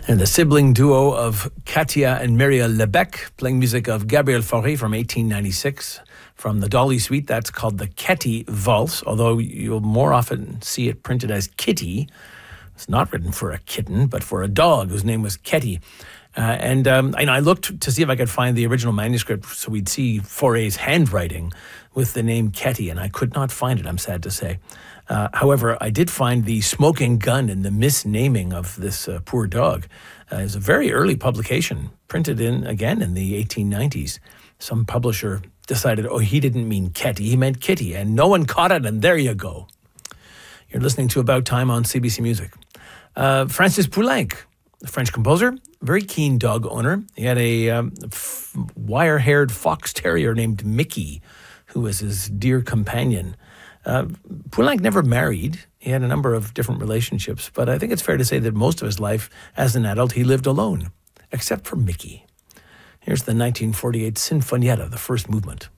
And the sibling duo of Katia and Mireille Lebec playing music of Gabriel Fauré from 1896. From the Dolly Suite, that's called the Ketty Valse, although you'll more often see it printed as Kitty. It's not written for a kitten, but for a dog whose name was Ketty. I looked to see if I could find the original manuscript so we'd see Fauré's handwriting with the name Ketty, and I could not find it, I'm sad to say. However, I did find the smoking gun and the misnaming of this poor dog. It's a very early publication, printed in the 1890s. Some publisher decided, he didn't mean Ketty, he meant Kitty, and no one caught it, and there you go. You're listening to About Time on CBC Music. Francis Poulenc, a French composer, very keen dog owner. He had a wire-haired fox terrier named Mickey, who was his dear companion. Poulenc never married. He had a number of different relationships, but I think it's fair to say that most of his life as an adult, he lived alone, except for Mickey. Here's the 1948 Sinfonietta, the first movement.